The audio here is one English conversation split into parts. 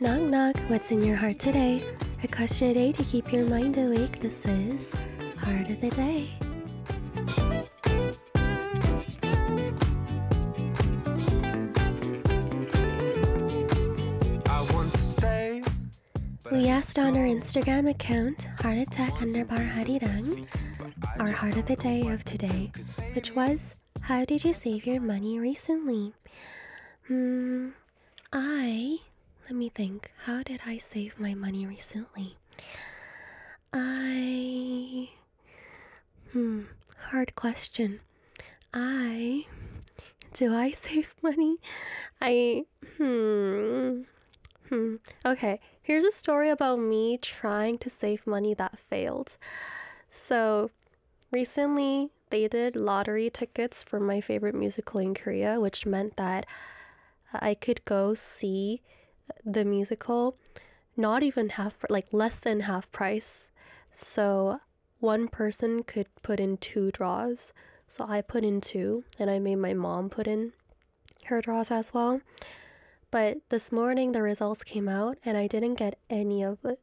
Knock knock, what's in your heart today? A question a day to keep your mind awake. This is Heart of the Day. We asked on our Instagram account, heartattack_Harirang, our Heart of the Day of today, which was, how did you save your money recently? Let me think. How did I save my money recently? Hard question. Do I save money? Okay, here's a story about me trying to save money that failed. So, recently they did lottery tickets for my favorite musical in Korea, which meant that I could go see the musical not even less than half price. So one person could put in 2 draws. So I put in 2 and I made my mom put in her draws as well. But this morning the results came out and I didn't get any of it.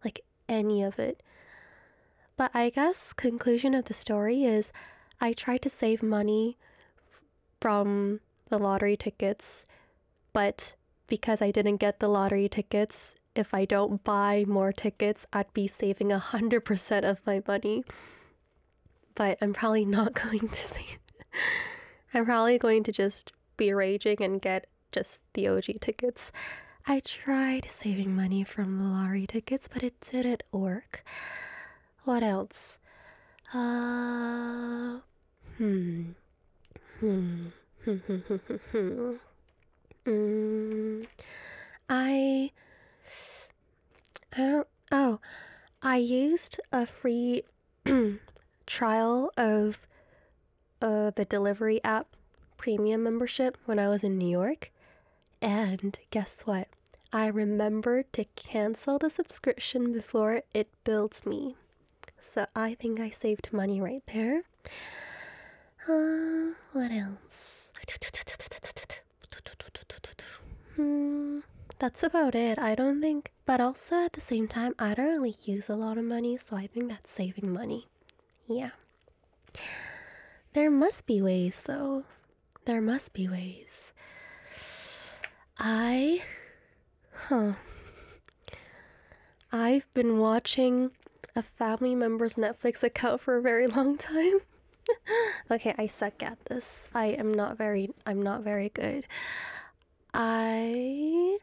But I guess conclusion of the story is I tried to save money from the lottery tickets, but because I didn't get the lottery tickets, if I don't buy more tickets, I'd be saving 100% of my money. But I'm probably not going to save. I'm probably going to just be raging and get just the OG tickets. I tried saving money from the lottery tickets, but it didn't work. What else? I used a free trial of the delivery app premium membership when I was in New York, and guess what? I remembered to cancel the subscription before it billed me. So I think I saved money right there. What else? That's about it. But also at the same time, I don't really use a lot of money, so I think that's saving money. Yeah. There must be ways, though. There must be ways. I've been watching a family member's Netflix account for a very long time. Okay, I suck at this. I'm not very good. I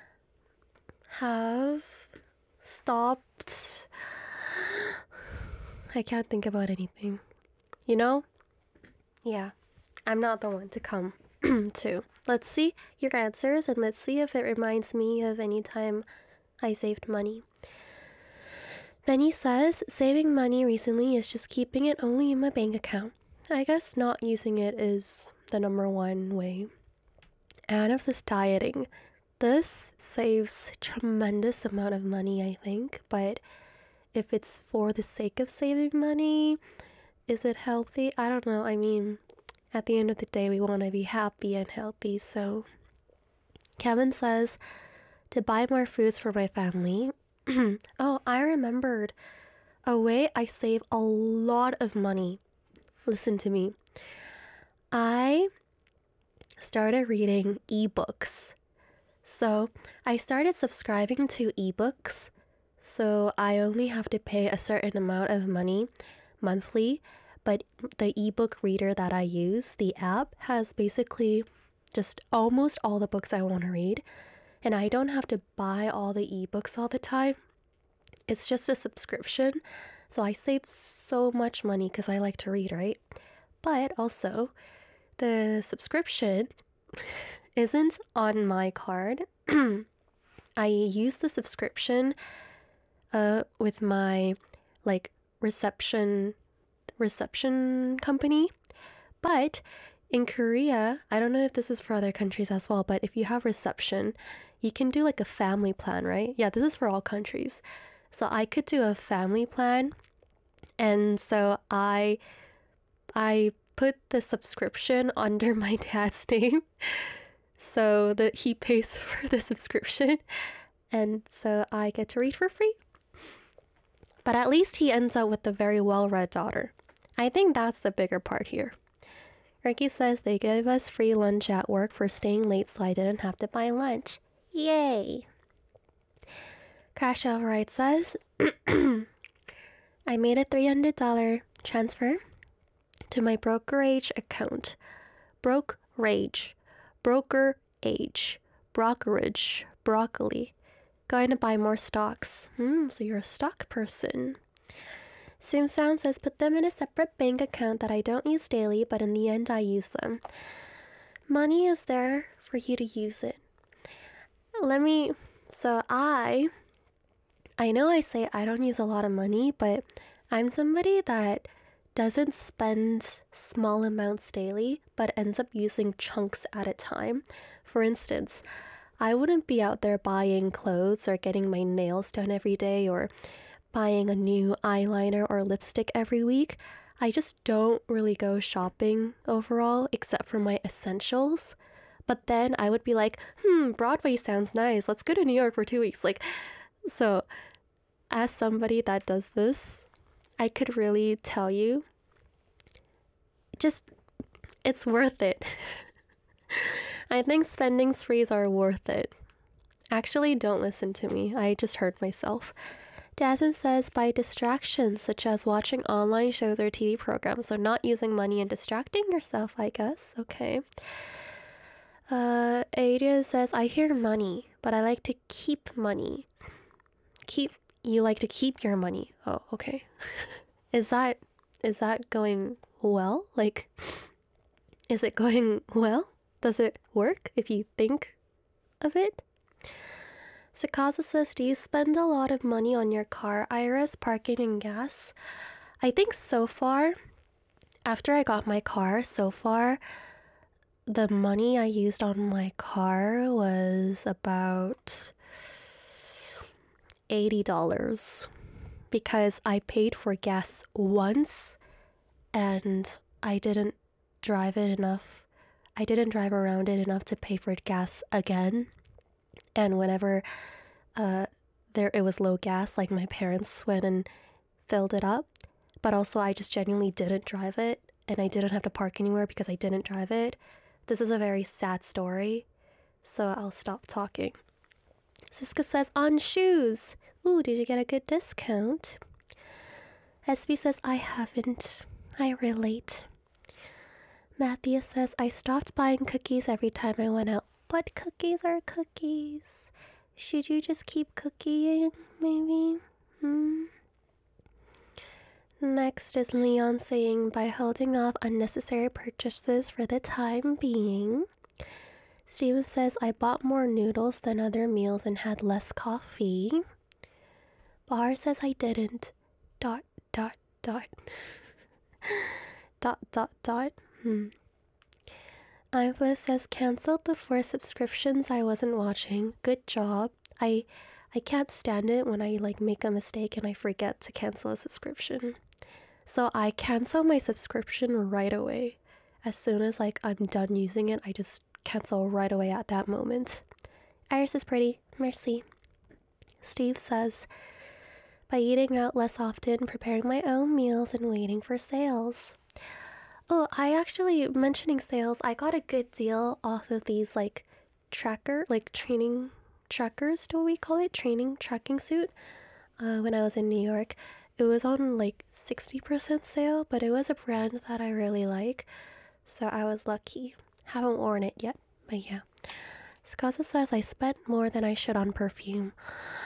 have stopped. I can't think about anything. You know? Yeah, I'm not the one to come to. Let's see your answers and let's see if it reminds me of any time I saved money. Benny says, saving money recently is just keeping it only in my bank account. I guess not using it is the number one way. Anna says dieting. This saves tremendous amount of money, I think, but if it's for the sake of saving money, is it healthy? I don't know. I mean, at the end of the day, we want to be happy and healthy, so. Kevin says to buy more foods for my family. Oh, I remembered a way I save a lot of money. Listen to me. I started reading ebooks. So I started subscribing to ebooks. So I only have to pay a certain amount of money monthly. But the ebook reader that I use, the app, has basically just almost all the books I want to read. And I don't have to buy all the ebooks all the time. It's just a subscription. So I save so much money because I like to read, right? But also, the subscription isn't on my card. I use the subscription with my reception company. But in Korea, I don't know if this is for other countries as well, but if you have reception, you can do a family plan, right? Yeah, this is for all countries. So I could do a family plan. And so I put the subscription under my dad's name so that he pays for the subscription. and so I get to read for free. But at least he ends up with a very well-read daughter. I think that's the bigger part here. Ricky says they gave us free lunch at work for staying late so I didn't have to buy lunch. Yay! Crash Override says, I made a $300 transfer to my brokerage account. Brokerage. Broccoli. Going to buy more stocks. So you're a stock person. Sound says, put them in a separate bank account that I don't use daily, but in the end I use them. Money is there for you to use it. I know I say I don't use a lot of money, but I'm somebody that doesn't spend small amounts daily, but ends up using chunks at a time. For instance, I wouldn't be out there buying clothes or getting my nails done every day or buying a new eyeliner or lipstick every week. I just don't really go shopping overall, except for my essentials. But then I would be like, Broadway sounds nice. Let's go to New York for 2 weeks. So as somebody that does this, I could really tell you, it's worth it. I think spending sprees are worth it. Actually, don't listen to me. I just heard myself. Dazen says, by distractions such as watching online shows or TV programs, so not using money and distracting yourself, I guess. Okay. Adrian says, I hear money, but I like to keep money. You like to keep your money. Oh, okay. Is that going well? Is it going well? Does it work if you think of it? Sakaza says, do you spend a lot of money on your car, Iris, parking and gas? I think so far, after I got my car, the money I used on my car was about $80 because I paid for gas once and I didn't drive around it enough to pay for gas again. And whenever it was low gas, my parents went and filled it up. But also I just genuinely didn't drive it and I didn't have to park anywhere because I didn't drive it. This is a very sad story, so I'll stop talking. Siska says, on shoes. Ooh, did you get a good discount? SB says, I haven't. I relate. Matthias says, I stopped buying cookies every time I went out. But cookies are cookies. Should you just keep cookieing, maybe? Next is Leon saying, by holding off unnecessary purchases for the time being. Steven says, I bought more noodles than other meals and had less coffee. Bahar says, I didn't. ... Ivla says, canceled the 4 subscriptions I wasn't watching. Good job. I can't stand it when I make a mistake and I forget to cancel a subscription. So I cancel my subscription right away. As soon as I'm done using it, I just cancel right away at that moment. Iris is pretty. Merci. Steve says, by eating out less often, preparing my own meals, and waiting for sales. Oh, mentioning sales, I got a good deal off of these training trackers, do we call it? Training tracking suit. When I was in New York. It was on 60% sale, but it was a brand that I really like. So I was lucky. Haven't worn it yet, but yeah. Skaza says I spent more than I should on perfume.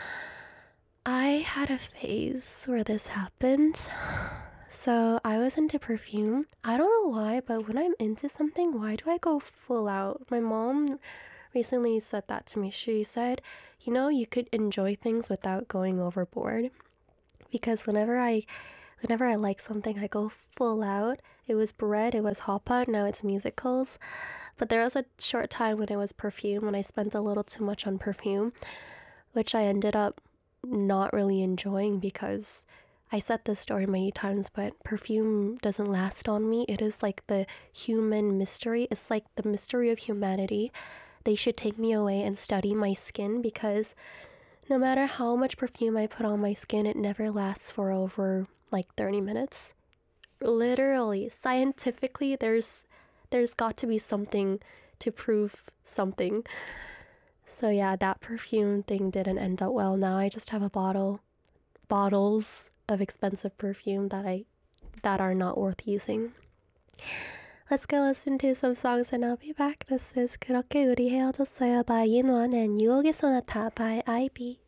I had a phase where this happened. So I was into perfume. I don't know why, but when I'm into something, why do I go full out? My mom recently said that to me. She said, you could enjoy things without going overboard. Because whenever I like something, I go full out. It was bread, it was hoppa, now it's musicals. But there was a short time when it was perfume, when I spent a little too much on perfume, which I ended up not really enjoying because I said this story many times, but perfume doesn't last on me. It is like the human mystery. It's like the mystery of humanity. They should take me away and study my skin because No matter how much perfume I put on my skin, it never lasts for over like 30 minutes. Literally, scientifically, there's got to be something to prove something. So yeah, that perfume thing didn't end up well. Now I just have bottles of expensive perfume that are not worth using. Let's go listen to some songs and I'll be back. This is 그렇게 우리 헤어졌어요 by Yinwon and 유혹의 소나타 by IB.